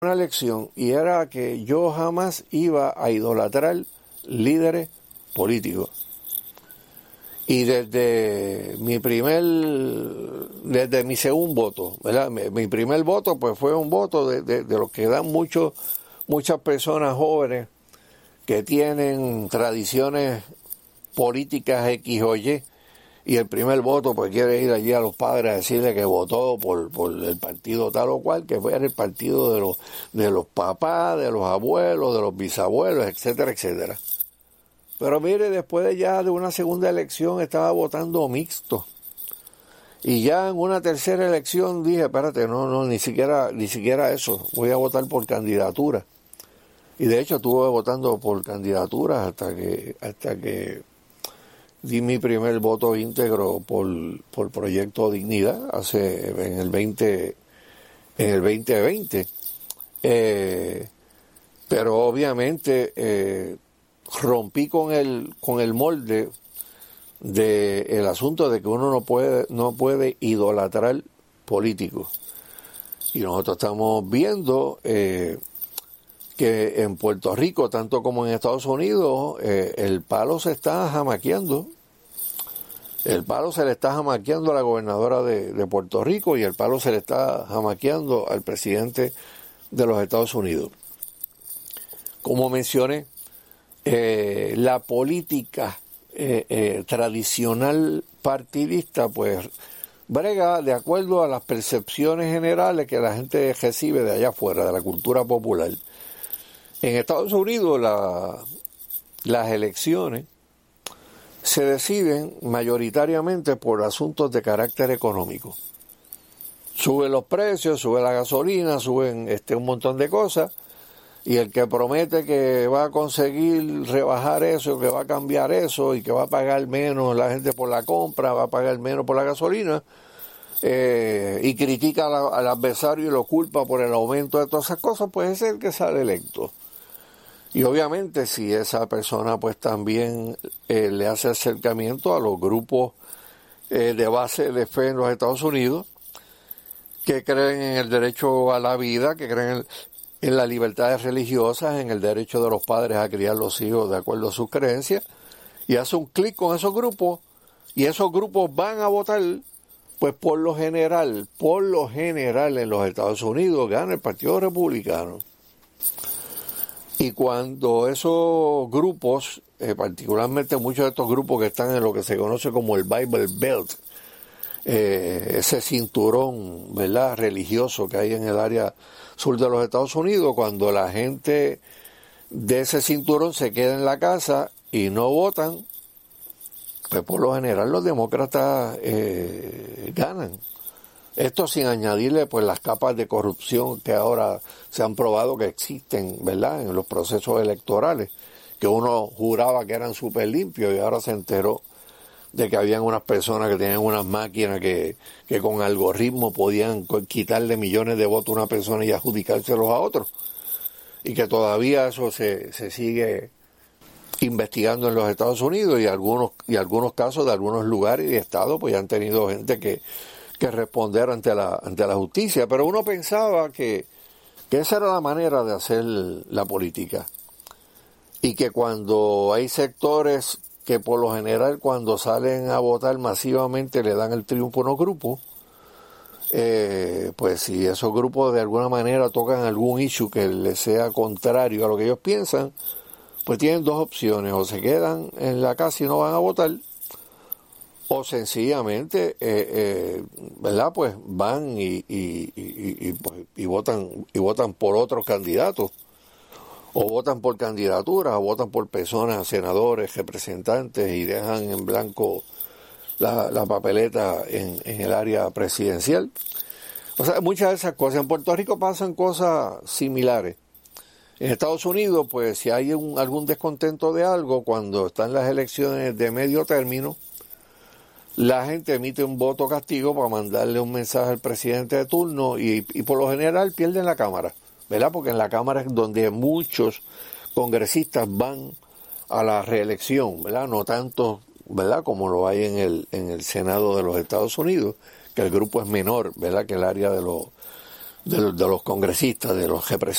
una lección, y era que yo jamás iba a idolatrar líderes políticos. Y desde mi segundo voto, ¿verdad? Mi primer voto pues fue un voto de los que dan muchas personas jóvenes que tienen tradiciones políticas X o Y, y el primer voto pues quiere ir allí a los padres a decirle que votó por el partido tal o cual, que era el partido de los papás, de los abuelos, de los bisabuelos, etcétera, etcétera. Pero mire, después de una segunda elección estaba votando mixto. Y ya en una tercera elección dije, espérate, no, ni siquiera eso, voy a votar por candidatura. Y de hecho estuve votando por candidaturas hasta que di mi primer voto íntegro por Proyecto Dignidad en el 2020. Pero obviamente rompí con el molde del asunto de que uno no puede idolatrar políticos. Y nosotros estamos viendo que en Puerto Rico, tanto como en Estados Unidos, el palo se está jamaqueando. El palo se le está jamaqueando a la gobernadora de Puerto Rico, y el palo se le está jamaqueando al presidente de los Estados Unidos. Como mencioné, la política tradicional partidista pues brega de acuerdo a las percepciones generales que la gente recibe de allá afuera, de la cultura popular. En Estados Unidos las elecciones se deciden mayoritariamente por asuntos de carácter económico. Suben los precios, sube la gasolina, suben un montón de cosas, y el que promete que va a conseguir rebajar eso, que va a cambiar eso y que va a pagar menos la gente por la compra, va a pagar menos por la gasolina, y critica al adversario y lo culpa por el aumento de todas esas cosas, pues ese es el que sale electo. Y obviamente si esa persona pues también le hace acercamiento a los grupos de base de fe en los Estados Unidos, que creen en el derecho a la vida, que creen en las libertades religiosas, en el derecho de los padres a criar los hijos de acuerdo a sus creencias, y hace un clic con esos grupos, y esos grupos van a votar, pues por lo general en los Estados Unidos gana el Partido Republicano. Y cuando esos grupos, particularmente muchos de estos grupos que están en lo que se conoce como el Bible Belt, ese cinturón, ¿verdad?, religioso que hay en el área sur de los Estados Unidos, cuando la gente de ese cinturón se queda en la casa y no votan, pues por lo general los demócratas ganan. Esto sin añadirle pues las capas de corrupción que ahora se han probado que existen, ¿verdad?, en los procesos electorales, que uno juraba que eran súper limpios y ahora se enteró de que habían unas personas que tenían unas máquinas que con algoritmo podían quitarle millones de votos a una persona y adjudicárselos a otros, y que todavía eso se sigue investigando en los Estados Unidos, y algunos casos de algunos lugares y estados pues ya han tenido gente que responder ante la justicia. Pero uno pensaba que esa era la manera de hacer la política, y que cuando hay sectores que por lo general cuando salen a votar masivamente le dan el triunfo a unos grupos, pues si esos grupos de alguna manera tocan algún issue que les sea contrario a lo que ellos piensan, pues tienen dos opciones: o se quedan en la casa y no van a votar, o sencillamente ¿verdad?, pues van y votan por otros candidatos, o votan por candidaturas, o votan por personas, senadores, representantes, y dejan en blanco la papeleta en el área presidencial. O sea, muchas de esas cosas. En Puerto Rico pasan cosas similares. En Estados Unidos, pues si hay algún descontento de algo, cuando están las elecciones de medio término, la gente emite un voto castigo para mandarle un mensaje al presidente de turno, y por lo general pierden la Cámara, ¿verdad? Porque en la Cámara es donde muchos congresistas van a la reelección, ¿verdad? No tanto, ¿verdad?, como lo hay en el Senado de los Estados Unidos, que el grupo es menor, ¿verdad?, que el área de de los congresistas, de los